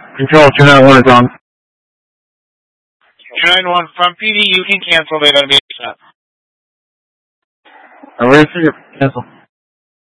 Control 291 is on. 291 from PD, you can cancel. They're going to be set. Where's your cancel?